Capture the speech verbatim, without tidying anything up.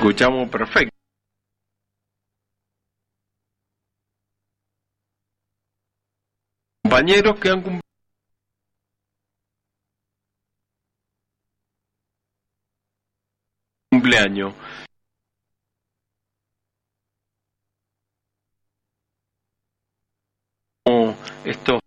Escuchamos perfecto. Compañeros que han cumplido cumpleaños. Estos